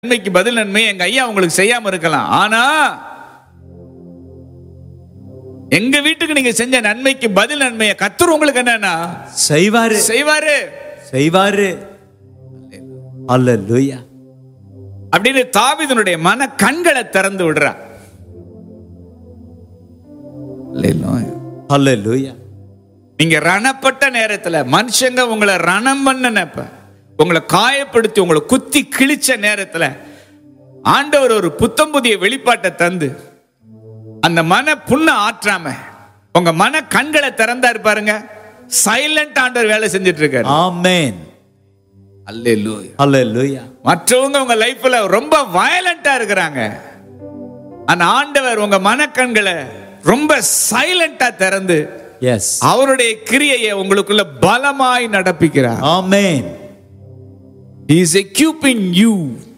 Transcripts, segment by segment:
நன்மைக்கு பதில் நன்மை எங்க ஐயா உங்களுக்கு செய்யாம இருக்கலாம். ஆனா எங்க வீட்டுக்கு நீங்க செஞ்ச நன்மைக்கு பதில் நன்மையை கர்த்தர் உங்களுக்கு என்னன்னா செய்வாரு செய்வாரு செய்வாரு. அல்லேலூயா. அப்படின்னு தாவீதுனுடைய மன கண்களை திறந்து விடுறார். அல்லேலூயா. நீங்க ரணப்பட்ட நேரத்துல மனுஷங்க உங்களை ரணம் பண்ண உங்களை காயப்படுத்தி உங்களை குத்தி கிழிச்ச நேரத்துல ஆண்டவர் ஒரு புத்தம் புதிய வெளிப்பாட்டை தந்து அந்த மன புண்ண ஆற்றாம உங்க மன கண்களை திறந்தா இருப்பாருங்க. சைலண்ட் ஆண்டவர் வேலை செஞ்சிட்டு இருக்காரு. ஆமென். அல்லேலூயா. அல்லேலூயா. மற்றவங்க உங்க லைஃப்ல ரொம்ப வயலண்டா இருக்கிறாங்க. ஆனா ஆண்டவர் உங்க மனக்கண்களை ரொம்ப சைலண்டா திறந்து எஸ் அவருடைய கிரியையை உங்களுக்குள்ள பலமாய் நடப்பிக்கிறார். ஆமென். He is equipping you.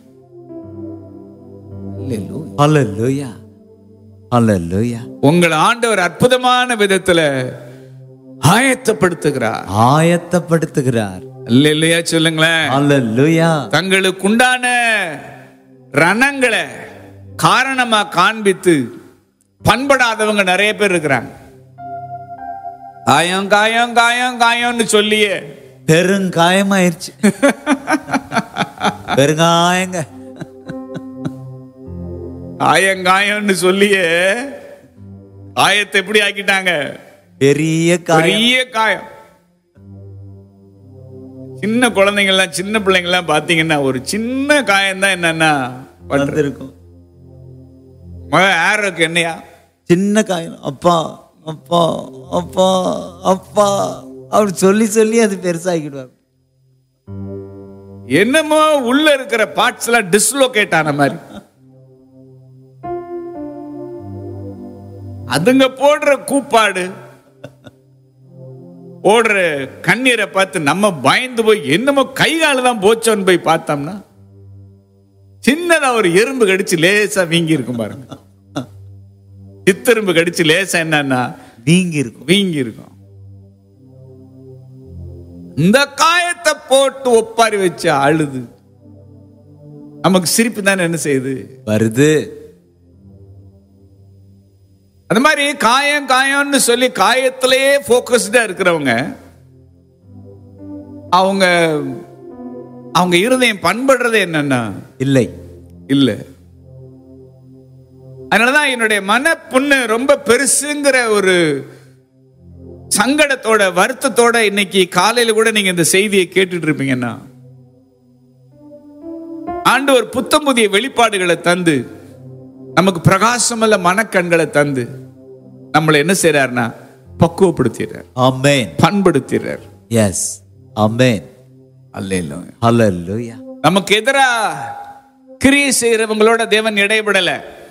அல்லேலூயா. அல்லேலூயா. உங்கள் ஆண்டவர் அற்புதமான விதத்துல ஆயத்தப்படுத்துகிறார். ஆயத்தப்படுத்துகிறார். அல்லேலூயா சொல்லுங்களேன். அல்லேலூயா. தங்களுக்கு உண்டான ரணங்களை காரணமா காண்பித்து பண்படாதவங்க நிறைய பேர் இருக்கிறாங்க. காயம் காயம் காயம் காயம்னு சொல்லியே பெருங்காயமாயிருச்சு. பெருங்காயங்க. காயங்காயம்னு சொல்லியே காயத்தை எப்படி ஆக்கிட்டாங்க? பெரிய காயம். சின்ன குழந்தைங்கள்லாம் சின்ன பிள்ளைங்கள்லாம் பாத்தீங்கன்னா ஒரு சின்ன காயம் தான் என்னன்னா வந்திருக்கும். ஆரோக்கு என்னையா சின்ன காயம். அப்பா அப்பா அப்பா அப்பா அப்படி சொல்லி சொல்லி அது பெருசாகிடுவாங்க. என்னமோ உள்ள இருக்கிற பார்ட்ஸ் எல்லாம் டிஸ்லோகேட் ஆன மாதிரி. அதுங்க போடுற கூப்பாடு ஓடுற கண்ணீரை பார்த்து நம்ம பயந்து போய் என்னமோ கை கால தான் போச்சோன்னு போய் பார்த்தோம்னா சின்னதா ஒரு எறும்பு கடிச்சு லேசா வீங்கி இருக்கும் பாருங்க. சித்தெரும்பு கடிச்சு லேசா என்னன்னா வீங்கி இருக்கும். இந்த காயத்தை போட்டு ஒப்பாரி வச்சு அழுது நமக்கு சிரிப்பு தானே என்ன செய்யுது வருது. அந்த மாதிரி காயம் காயம்னு சொல்லி காயத்திலேயே போக்கஸ்டா இருக்கிறவங்க அவங்க அவங்க இருதயம் பண்படுறது என்னன்னா இல்லை. அதனாலதான் என்னுடைய மன புண்ணு ரொம்ப பெருசுங்கிற ஒரு சங்கடத்தோட வருத்தத்தோட இன்னைக்கு காலையில கூட நீங்க இந்த செய்தியை கேட்டுட்டு இருப்பீங்கன்னா ஆண்டவர் புத்தம் புதிய வெளிப்பாடுகளை தந்து நமக்கு பிரகாசமல்ல மனக்கண்களை தந்து நம்மளை என்ன செய்யறாருன்னா பக்குவப்படுத்திடுறார். ஆமென். பண்படுத்திடுறார். எஸ். ஆமென். அல்லேலூயா. அல்லேலூயா. நமக்கு எதிரா கிரியை செய்யறவங்களோட தேவன் இடைபடல.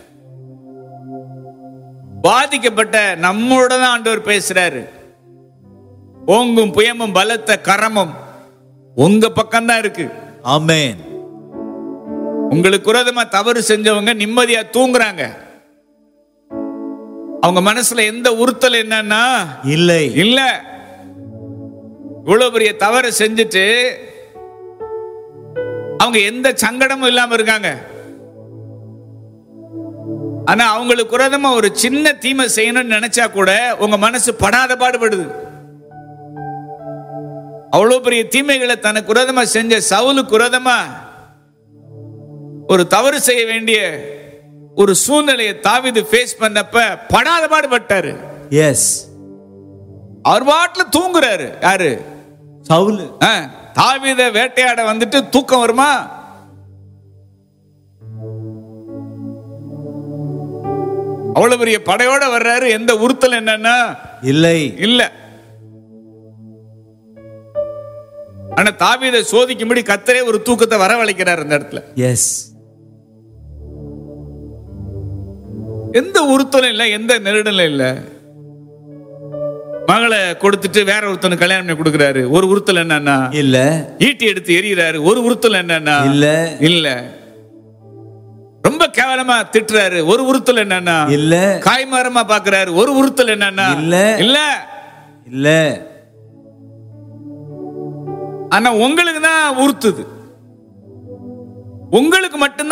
பாதிக்கப்பட்ட நம்மோட தான் ஆண்டவர் பேசுறாரு. ஓங்கும் புயமும் பலத்த கரமும் உங்க பக்கம் தான் இருக்கு. ஆமென். உங்களுக்கு விரோதமா தவறு செஞ்சவங்க நிம்மதியா தூங்குறாங்க. அவங்க மனசுல எந்த உறுத்தல் என்னன்னா இல்ல. இவ்வளவு பெரிய தவறு செஞ்சுட்டு அவங்க எந்த சங்கடமும் இல்லாம இருக்காங்க. ஆனா அவங்களுக்கு விரோதமா ஒரு சின்ன தீமை செய்யணும்னு நினைச்சா கூட உங்க மனசு படாத பாடுபடுது. அவ்வளவு பெரிய தீமைகளை தனக்கு விரோதமா செஞ்ச சவுலுக்கு விரோதமா ஒரு தவறு செய்ய வேண்டிய ஒரு சூழ்நிலையை தாவீது ஃபேஸ் பண்ணப்ப படாத பாடுபட்டாரு. எஸ். அவர் பாட்டுல தூங்குறாரு. யாரு? சவுல். தாவீதை வேட்டையாட வந்துட்டு தூக்கம் வருமா? அவ்வளவு பெரிய படையோட வர்றாரு. எந்த உறுத்தல் என்னன்னா இல்ல. ஆனா தாவீதை சோதிக்கும்படி கர்த்தரே ஒரு தூக்கத்தை வரவழைக்கிறார் அந்த இடத்துல. எஸ். எந்த உறுத்தலும் இல்ல, எந்த நெருடலும் இல்ல. மகளை கொடுத்துட்டு வேற ஒருத்தனுக்கு கல்யாணம் பண்ணி கொடுக்கிறாரு. ஒரு உறுத்தல் என்னன்னா இல்ல. ஈட்டி எடுத்து எறிகிறாரு. ஒரு உறுத்தல் என்னன்னா இல்ல. ரொம்ப கேவலமா திட்டுறாரு. ஒரு உறுத்தல் என்னன்னா இல்ல. காய்மாரமா பாக்குறாரு. ஒரு உறுத்தல் என்னன்னா இல்ல. ஆனா உங்களுக்கு தான் உறுத்துது. உங்களுக்கு மட்டும்தான்